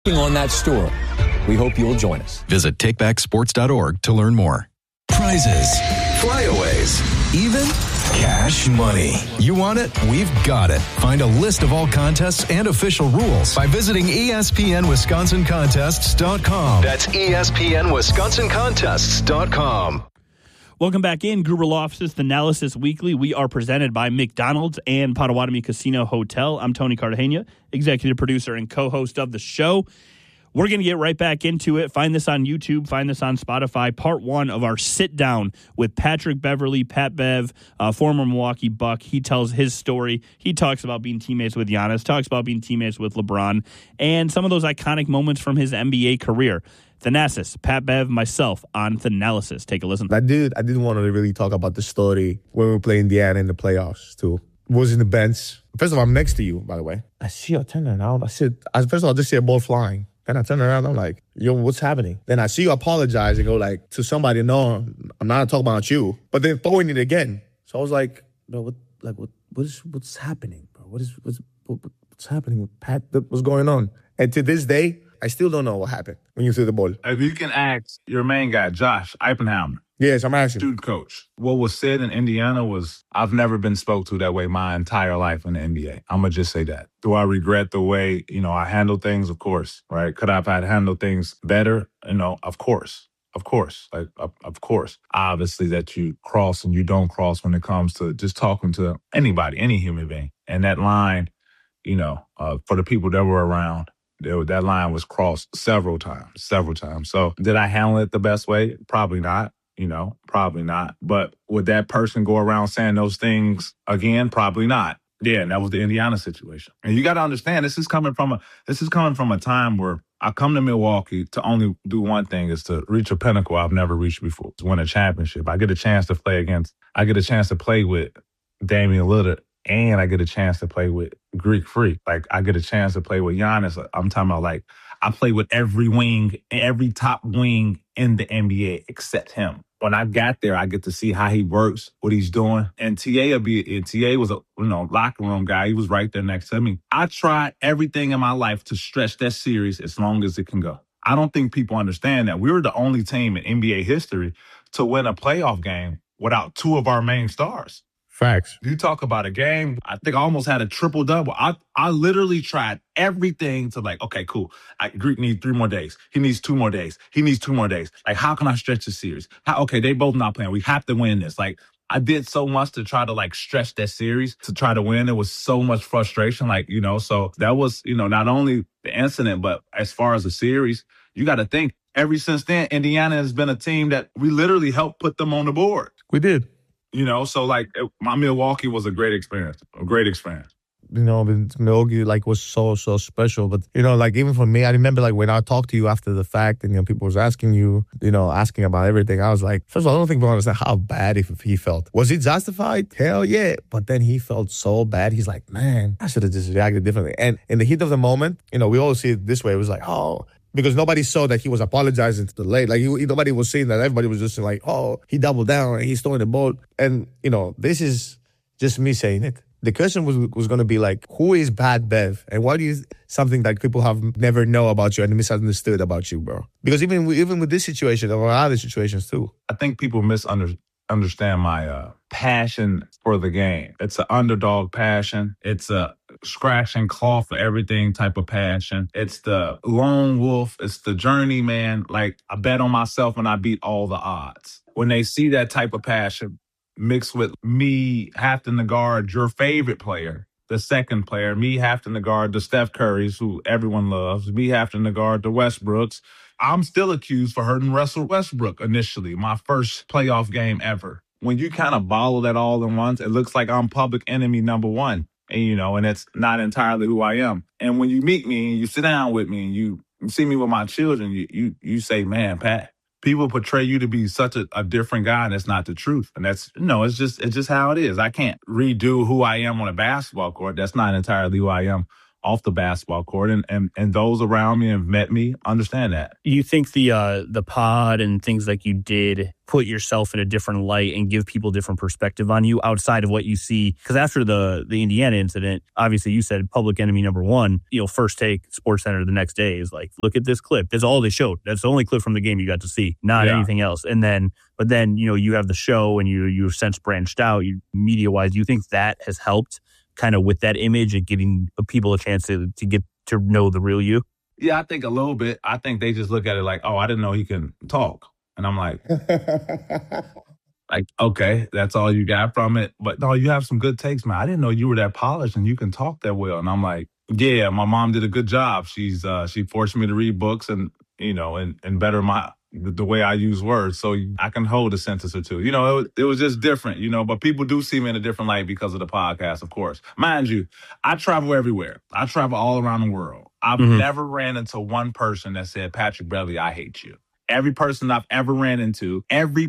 On that store. We hope you'll join us. Visit takebacksports.org to learn more. Prizes, flyaways, even cash money. You want it? We've got it. Find a list of all contests and official rules by visiting ESPNWisconsinContests.com. That's ESPNWisconsinContests.com. Welcome back in Gruber Law Offices, the Analysis Weekly. We are presented by McDonald's and Potawatomi Casino Hotel. I'm Tony Cartagena, executive producer and co-host of the show. We're going to get right back into it. Find this on YouTube. Find this on Spotify. Part 1 of our sit-down with Patrick Beverley, Pat Bev, former Milwaukee Buck. He tells his story. He talks about being teammates with Giannis, talks about being teammates with LeBron, and some of those iconic moments from his NBA career. Thanasis, Pat Bev, myself on Thanalysis. Take a listen. I didn't want to really talk about the story when we were playing Indiana in the playoffs, too. Was in the bench. First of all, I'm next to you, by the way. I see you turning around. First of all, I just see a ball flying. Then I turn around, I'm like, yo, what's happening? Then I see you apologize and go like to somebody, no, I'm not talking about you. But then throwing it again. So I was like, bro, what's happening, bro? What's happening with Pat? What's going on? And to this day, I still don't know what happened when you threw the ball. If you can ask your main guy, Josh Eipenhammer. Yes, I'm asking. Student coach. What was said in Indiana was, I've never been spoke to that way my entire life in the NBA. I'm going to just say that. Do I regret the way, I handled things? Of course, right? Could I have had handled things better? Of course. Of course. Of course. Obviously that you cross and you don't cross when it comes to just talking to anybody, any human being. And that line, for the people that were around, that line was crossed several times. So did I handle it the best way? Probably not. Probably not. But would that person go around saying those things again? Probably not. Yeah, and that was the Indiana situation. And you got to understand, this is coming from a time where I come to Milwaukee to only do one thing, is to reach a pinnacle I've never reached before, to win a championship. I get a chance to play with Damian Lillard, and I get a chance to play with Greek Freak. Like, I get a chance to play with Giannis. I'm talking about, like, I play with every top wing in the NBA except him. When I got there, I get to see how he works, what he's doing. And TA was a locker room guy. He was right there next to me. I tried everything in my life to stretch that series as long as it can go. I don't think people understand that. We were the only team in NBA history to win a playoff game without two of our main stars. Facts. You talk about a game, I think I almost had a triple-double. I literally tried everything to okay, cool. Greek needs 3 more days. He needs 2 more days. He needs 2 more days. Like, how can I stretch the series? Okay, they both not playing. We have to win this. Like, I did so much to try to, stretch that series to try to win. It was so much frustration, so that was, not only the incident, but as far as the series, you got to think, ever since then, Indiana has been a team that we literally helped put them on the board. We did. So my Milwaukee was a great experience. Milwaukee was so special. But even for me, I remember when I talked to you after the fact, and people was asking you, asking about everything. I was like, first of all, I don't think people understand how bad he felt. Was he justified? Hell yeah. But then he felt so bad. He's like, man, I should have just reacted differently. And in the heat of the moment, we all see it this way. It was like, oh. Because nobody saw that he was apologizing to the late. Nobody was seeing that. Everybody was just like, oh, he doubled down and he's throwing the ball. And, this is just me saying it. The question was going to be who is Pat Bev? And what is something that people have never know about you and misunderstood about you, bro? Because even with this situation or other situations too. I think people misunderstand my passion for the game. It's an underdog passion. It's a scratch and claw for everything type of passion. It's the lone wolf. It's the journeyman. I bet on myself and I beat all the odds. When they see that type of passion mixed with me having to guard your favorite player, the second player, me having to guard the Steph Currys, who everyone loves, me having to guard the Westbrooks. I'm still accused for hurting Russell Westbrook initially, my first playoff game ever. When you kind of bottle that all in once, it looks like I'm public enemy number one. And it's not entirely who I am. And when you meet me and you sit down with me and you see me with my children, you say, man, Pat, people portray you to be such a different guy, and that's not the truth. And that's, it's just how it is. I can't redo who I am on a basketball court. That's not entirely who I am off the basketball court, and those around me have met me understand that. You think the pod and things like you did put yourself in a different light and give people different perspective on you outside of what you see? Because after the Indiana incident, obviously you said public enemy number one, First Take, SportsCenter the next day is like, look at this clip. That's all they showed. That's the only clip from the game you got to see, not anything else. But then, you have the show and you've since branched out media-wise. Do you think that has helped kind of with that image and giving people a chance to get to know the real you? Yeah, I think a little bit. I think they just look at it like, oh, I didn't know he can talk. And I'm like, okay, that's all you got from it. But no, you have some good takes, man. I didn't know you were that polished and you can talk that well. And I'm like, yeah, my mom did a good job. She forced me to read books and better the way I use words, so I can hold a sentence or two. It was just different, but people do see me in a different light because of the podcast, of course. Mind you, I travel everywhere. I travel all around the world. I've never ran into one person that said, Patrick Beverley, I hate you. Every person that I've ever ran into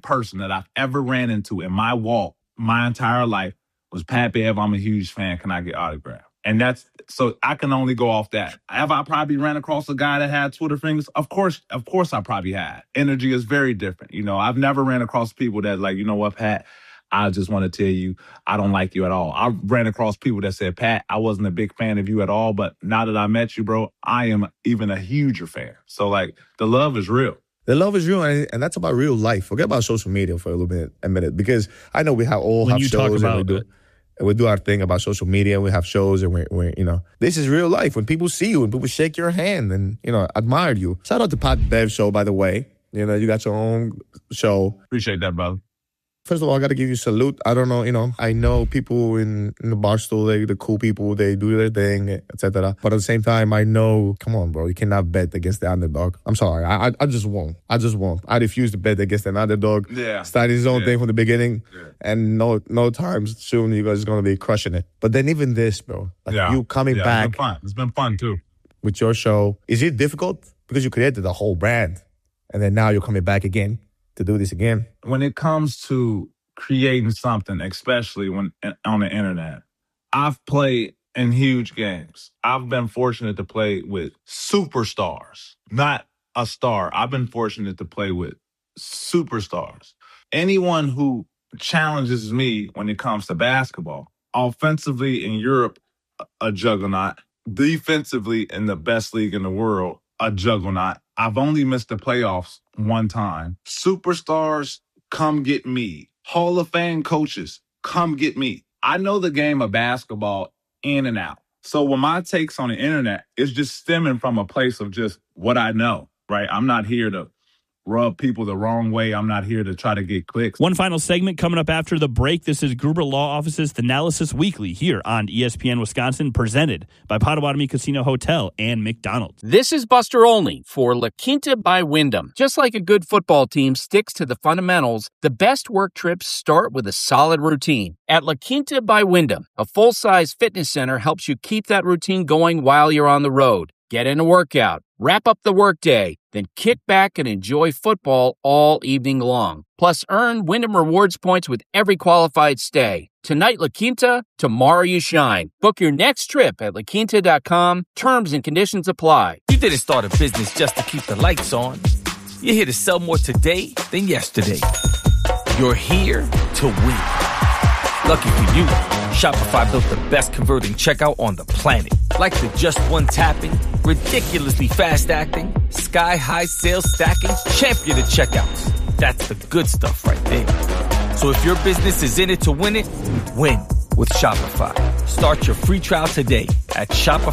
in my walk, my entire life was, Pat Bev, I'm a huge fan. Can I get autographed? And so I can only go off that. Have I probably ran across a guy that had Twitter fingers? Of course I probably had. Energy is very different. I've never ran across people that like, you know what, Pat, I just want to tell you, I don't like you at all. I ran across people that said, Pat, I wasn't a big fan of you at all, but now that I met you, bro, I am even a huger fan. So like the love is real. The love is real, and that's about real life. Forget about social media for a minute, because I know we have shows and we do our thing about social media. And we have shows, and we're this is real life. When people see you and people shake your hand and admire you. Shout out to Pat Bev Show, by the way. You got your own show. Appreciate that, brother. First of all, I got to give you a salute. I don't know, I know people in the Barstool, the cool people, they do their thing, etc. But at the same time, I know, come on, bro, you cannot bet against the underdog. I'm sorry. I just won't. I refuse to bet against an underdog. Yeah. Starting his own thing from the beginning. Yeah. And no time soon you guys are going to be crushing it. But then even this, bro, you coming back. It's been fun, too. With your show. Is it difficult? Because you created a whole brand. And then now you're coming back again to do this again. When it comes to creating something, especially when on the internet, I've played in huge games. I've been fortunate to play with superstars, not a star. I've been fortunate to play with superstars. Anyone who challenges me when it comes to basketball, offensively in Europe, a juggernaut, defensively in the best league in the world, a juggernaut. I've only missed the playoffs one time. Superstars, come get me. Hall of Fame coaches, come get me. I know the game of basketball in and out. So when my takes on the internet is just stemming from a place of just what I know, right? I'm not here to rub people the wrong way. I'm not here to try to get clicks. One final segment coming up after the break. This is Gruber Law Office's Thanalysis Weekly here on ESPN Wisconsin, presented by Potawatomi Casino Hotel and McDonald's. This is Buster Olney for La Quinta by Wyndham. Just like a good football team sticks to the fundamentals, the best work trips start with a solid routine. At La Quinta by Wyndham, a full-size fitness center helps you keep that routine going while you're on the road. Get in a workout, wrap up the workday, then kick back and enjoy football all evening long. Plus, earn Wyndham Rewards points with every qualified stay. Tonight, La Quinta, tomorrow you shine. Book your next trip at laquinta.com. Terms and conditions apply. You didn't start a business just to keep the lights on. You're here to sell more today than yesterday. You're here to win. Lucky for you, Shopify built the best converting checkout on the planet. Like the just one tapping, ridiculously fast acting, sky-high sales stacking, champion of checkouts. That's the good stuff right there. So if your business is in it to win it, win with Shopify. Start your free trial today at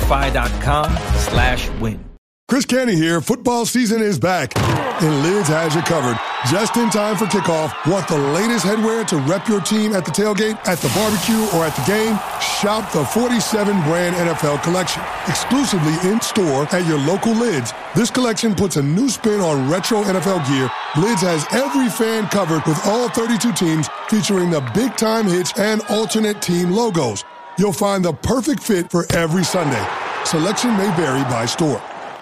shopify.com/win. Chris Canty here. Football season is back, and Lids has you covered. Just in time for kickoff. Want the latest headwear to rep your team at the tailgate, at the barbecue, or at the game? Shop the 47 brand NFL collection, exclusively in store at your local Lids. This collection puts a new spin on retro NFL gear. Lids has every fan covered with all 32 teams, featuring the big-time hits and alternate team logos. You'll find the perfect fit for every Sunday. Selection may vary by store.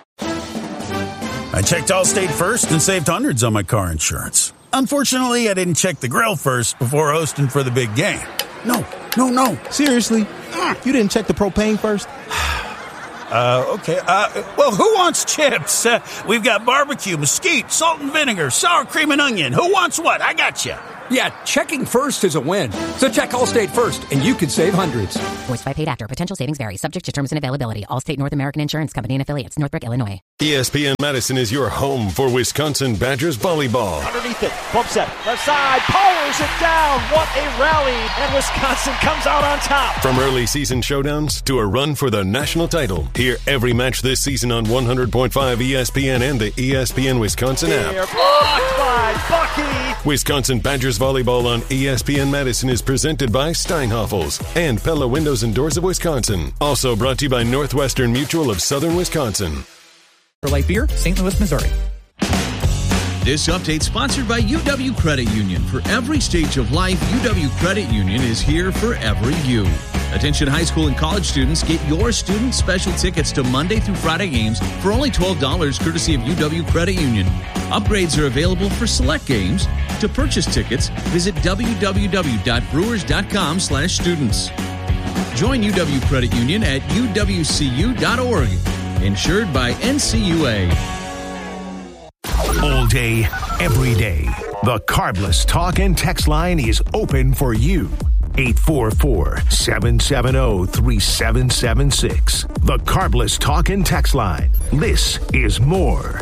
I checked Allstate first and saved hundreds on my car insurance. Unfortunately, I didn't check the grill first before hosting for the big game. No. Seriously? You didn't check the propane first? Okay. Well, who wants chips? We've got barbecue, mesquite, salt and vinegar, sour cream and onion. Who wants what? I got you. Yeah, checking first is a win. So check Allstate first, and you could save hundreds. Voiced by paid actor. Potential savings vary. Subject to terms and availability. Allstate North American Insurance Company and affiliates. Northbrook, Illinois. ESPN Madison is your home for Wisconsin Badgers volleyball. Underneath it, bumps it, left side, powers it down. What a rally, and Wisconsin comes out on top. From early season showdowns to a run for the national title, hear every match this season on 100.5 ESPN and the ESPN Wisconsin app. Blocked by Bucky. Wisconsin Badgers volleyball on ESPN Madison is presented by Steinhoffels and Pella Windows and Doors of Wisconsin. Also brought to you by Northwestern Mutual of Southern Wisconsin. For Light Beer, St. Louis, Missouri. This update sponsored by UW Credit Union. For every stage of life, UW Credit Union is here for every you. Attention high school and college students, get your student special tickets to Monday through Friday games for only $12 courtesy of UW Credit Union. Upgrades are available for select games. To purchase tickets, visit www.brewers.com/students. Join UW Credit Union at uwcu.org. Insured by NCUA. All day, every day, the Carbless Talk and Text line is open for you. 844-770-3776. The Carbless Talk and Text line. This is more.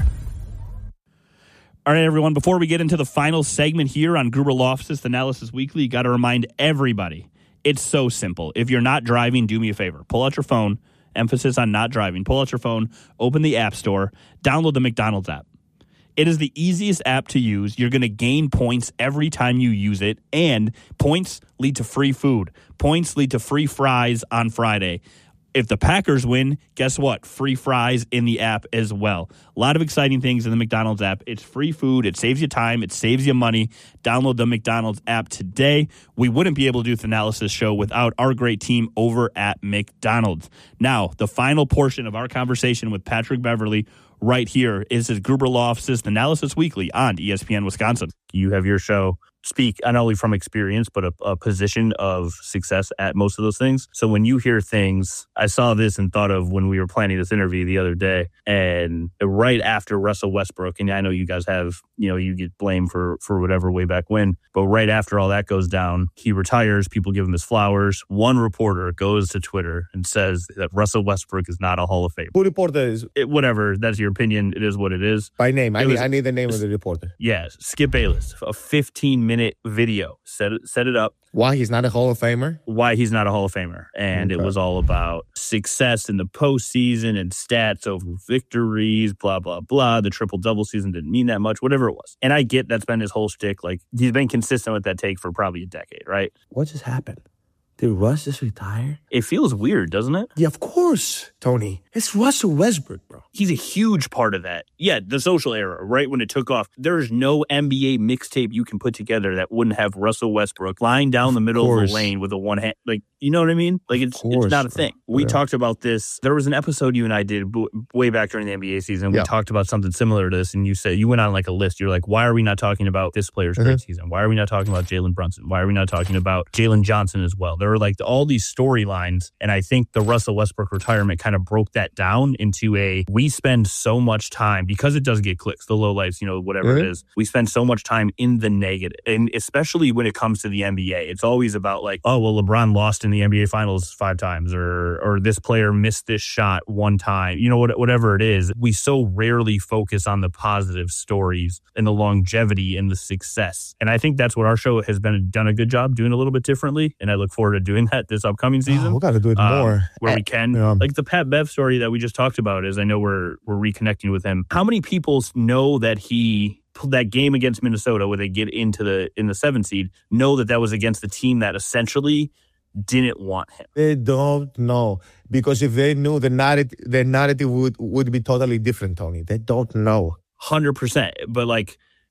All right, everyone, before we get into the final segment here on Gruber Law Office Analysis Weekly, you got to remind everybody, it's so simple. If you're not driving, do me a favor. Pull out your phone, emphasis on not driving. Pull out your phone, open the App Store, download the McDonald's app. It is the easiest app to use. You're going to gain points every time you use it, and points lead to free food. Points lead to free fries on Friday. If the Packers win, guess what? Free fries in the app as well. A lot of exciting things in the McDonald's app. It's free food. It saves you time. It saves you money. Download the McDonald's app today. We wouldn't be able to do this analysis show without our great team over at McDonald's. Now, the final portion of our conversation with Patrick Beverly right here is his Gruber Law Office Analysis Weekly on ESPN Wisconsin. You have your show speak not only from experience, but a position of success at most of those things. So when you hear things, I saw this and thought of when we were planning this interview the other day, and right after Russell Westbrook, and I know you guys have, you get blamed for whatever way back when, but right after all that goes down, he retires, people give him his flowers. One reporter goes to Twitter and says that Russell Westbrook is not a Hall of Famer. Who reporter is? Whatever, that's your opinion. It is what it is. By name. I need the name of the reporter. Yes, Skip Bayless, a 15-minute video. Set it up. Why he's not a Hall of Famer? Why he's not a Hall of Famer. And It was all about success in the postseason and stats over victories, blah, blah, blah. The triple-double season didn't mean that much, whatever it was. And I get that's been his whole shtick. Like, he's been consistent with that take for probably a decade, right? What just happened? Did Russ just retire? It feels weird, doesn't it? Yeah, of course, Tony. It's Russell Westbrook, bro. He's a huge part of that. Yeah, the social era, right when it took off. There's no NBA mixtape you can put together that wouldn't have Russell Westbrook lying down the middle of the lane with a one hand. Like, you know what I mean? Like, it's not a thing. We talked about this. There was an episode you and I did way back during the NBA season. We talked about something similar to this, and you said, you went on like a list. You're like, why are we not talking about this player's great season? Why are we not talking about Jalen Brunson? Why are we not talking about Jalen Johnson as well? There were like all these storylines, and I think the Russell Westbrook retirement kind of broke that down into we spend so much time, because it does get clicks, the lowlights, whatever it is, we spend so much time in the negative, and especially when it comes to the NBA, it's always about like, oh, well, LeBron lost in the NBA Finals 5 times, or this player missed this shot 1 time, whatever it is. We so rarely focus on the positive stories and the longevity and the success, and I think that's what our show has done a good job doing a little bit differently, and I look forward to doing that this upcoming season. We got to do it more where we can. Like the Pat Bev story that we just talked about is, I know we're reconnecting with him. How many people know that that game against Minnesota, where they get in the 7th seed, know that was against the team that essentially didn't want him? They don't know, because if they knew, the narrative would be totally different, Tony. They don't know. 100%. But like,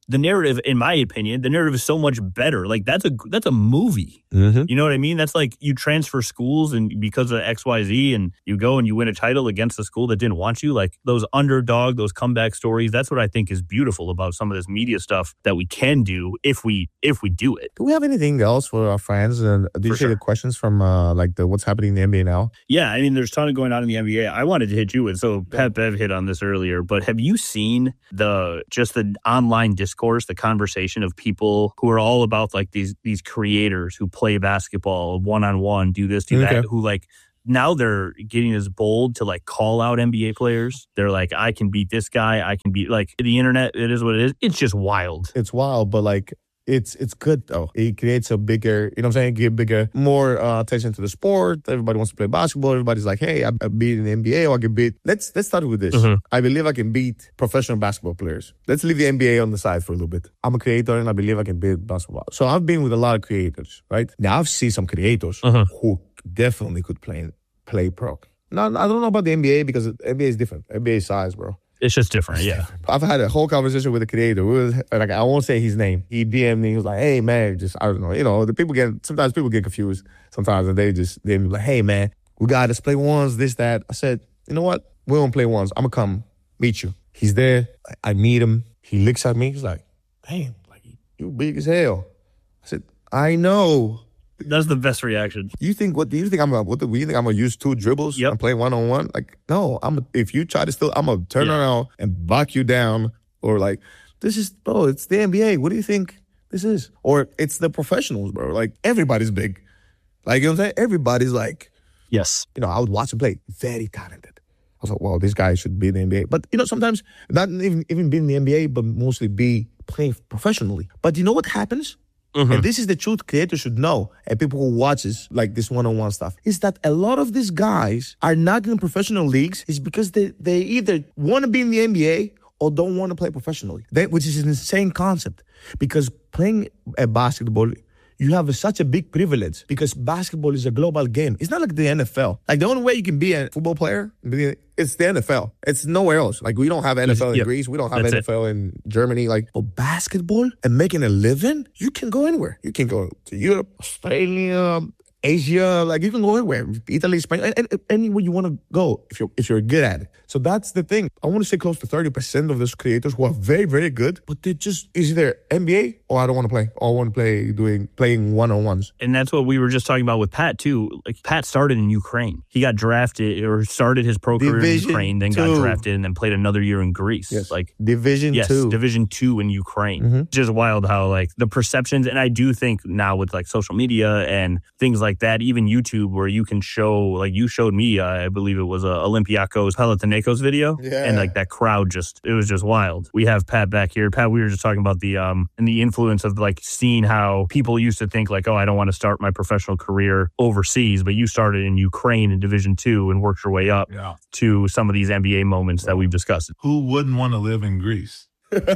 the narrative, in my opinion, the narrative is so much better. Like that's a movie. Mm-hmm. You know what I mean? That's like you transfer schools and because of XYZ and you go and you win a title against a school that didn't want you. Like those underdog, those comeback stories. That's what I think is beautiful about some of this media stuff that we can do if we do it. Do we have anything else for our fans? And do you see the questions from what's happening in the NBA now? Yeah, I mean, there's a ton going on in the NBA. I wanted to hit you with, so Pat Bev hit on this earlier, but have you seen the online discourse, the conversation of people who are all about like these creators who play basketball one-on-one, do this, do that, who like now they're getting as bold to like call out NBA players. They're like, I can beat this guy. I can beat like the internet. It is what it is. It's just wild. It's wild, but like it's good though. It creates a bigger, you know what I'm saying? More attention to the sport. Everybody wants to play basketball. Everybody's like, hey, I beat in the NBA or I can beat. Let's start with this. Mm-hmm. I believe I can beat professional basketball players. Let's leave the NBA on the side for a little bit. I'm a creator and I believe I can beat basketball. So I've been with a lot of creators, right? Now I've seen some creators who definitely could play pro. Now I don't know about the NBA because the NBA is different. NBA is size, bro. It's just different, yeah. I've had a whole conversation with a creator. Like I won't say his name. He DM'd me. He was like, "Hey man, I don't know. You know, sometimes people get confused. Sometimes and they be like, "Hey man, we got to play ones, this that." I said, "You know what? We don't play ones. I'm gonna come meet you." He's there. I meet him. He looks at me. He's like, "Damn, like you big as hell." I said, "I know." That's the best reaction. Do you think I'm gonna use 2 dribbles and play one-on-one? Like, no, if you try to steal, I'm gonna turn around and back you down. Or like, this is, bro, it's the NBA. What do you think this is? Or it's the professionals, bro. Like, everybody's big. Like, you know what I'm saying? Everybody's like, yes. You know, I would watch him play. Very talented. I was like, well, this guy should be in the NBA. But, you know, sometimes not even be in the NBA, but mostly be playing professionally. But you know what happens? Mm-hmm. And this is the truth creators should know, and people who watches like this one-on-one stuff, is that a lot of these guys are not in professional leagues is because they either want to be in the NBA or don't want to play professionally, which is an insane concept. Because playing a basketball, you have such a big privilege because basketball is a global game. It's not like the NFL. Like the only way you can be a football player, it's the NFL. It's nowhere else. Like we don't have NFL in Greece. We don't have NFL in Germany. Like for basketball and making a living, you can go anywhere. You can go to Europe, Australia, Asia. Like you can go anywhere. Italy, Spain, anywhere you want to go if you're good at it. So that's the thing. I want to say close to 30% of those creators who are very, very good, but they just is either NBA or I don't want to play. Or I want to play playing one-on-ones. And that's what we were just talking about with Pat too. Like Pat started in Ukraine. He got drafted or started his pro career in Ukraine, then got drafted and then played another year in Greece. Yes. Like Division 2. Division 2 in Ukraine. Mm-hmm. Just wild how like the perceptions, and I do think now with like social media and things like that, even YouTube where you can show, like you showed me, I believe it was a Olympiacos Panathinaikos video. Yeah. And like that crowd it was just wild. We have Pat back here. Pat, we were just talking about the and the influence of like seeing how people used to think like, oh, I don't want to start my professional career overseas, but you started in Ukraine in Division 2 and worked your way up to some of these NBA moments that we've discussed. Who wouldn't want to live in Greece?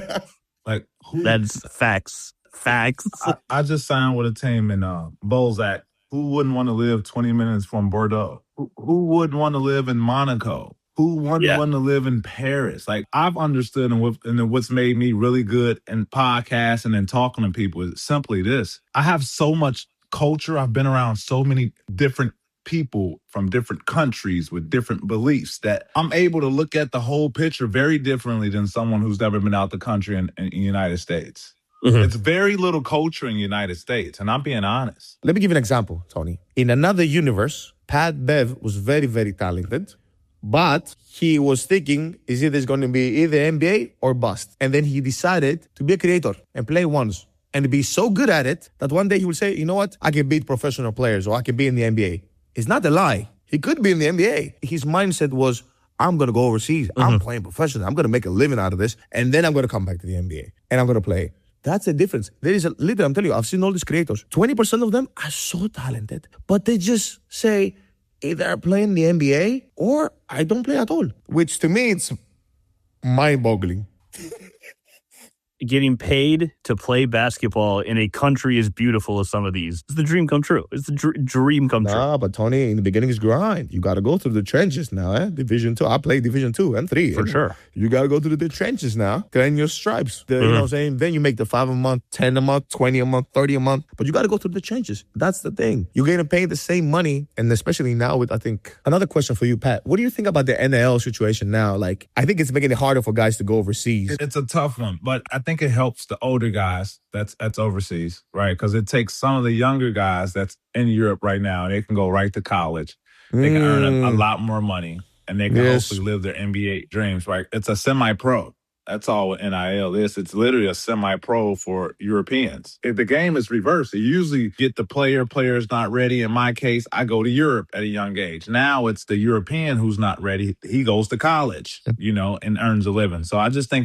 That's facts. I just signed with a team in Bolzac. Who wouldn't want to live 20 minutes from Bordeaux? Who wouldn't want to live in Monaco? Who wouldn't want to live in Paris? Like, I've understood and what's made me really good in podcasting and talking to people is simply this. I have so much culture. I've been around so many different people from different countries with different beliefs that I'm able to look at the whole picture very differently than someone who's never been out the country in the United States. Mm-hmm. It's very little culture in the United States, and I'm being honest. Let me give you an example, Tony. In another universe, Pat Bev was very, very talented, but he was thinking, is it going to be either NBA or bust? And then he decided to be a creator and play once and be so good at it that one day he will say, you know what? I can beat professional players or I can be in the NBA. It's not a lie. He could be in the NBA. His mindset was, I'm going to go overseas. Mm-hmm. I'm playing professional. I'm going to make a living out of this. And then I'm going to come back to the NBA and I'm going to play. That's the difference. There is literally, I'm telling you, I've seen all these creators. 20% of them are so talented, but they just say, either I play in the NBA or I don't play at all. Which to me, it's mind-boggling. getting paid to play basketball in a country as beautiful as some of these. It's the dream come true. It's the dream come true. Nah, but Tony, in the beginning is grind. You got to go through the trenches now, Division 2. I played Division 2 and 3. For sure. You got to go through the trenches now. Claim your stripes. You know what I'm saying? Then you make the 5 a month, 10 a month, 20 a month, 30 a month. But you got to go through the trenches. That's the thing. You're getting paid the same money. And especially now with, I think, another question for you, Pat. What do you think about the NIL situation now? Like, I think it's making it harder for guys to go overseas. It's a tough one, but I think it helps the older guys that's overseas, right? Because it takes some of the younger guys that's in Europe right now, and they can go right to college. They can earn a lot more money, and they can hopefully live their NBA dreams, right? It's a semi-pro. That's all what NIL is. It's literally a semi-pro for Europeans. If the game is reversed, you usually get the player's not ready. In my case, I go to Europe at a young age. Now it's the European who's not ready. He goes to college, and earns a living. So I just think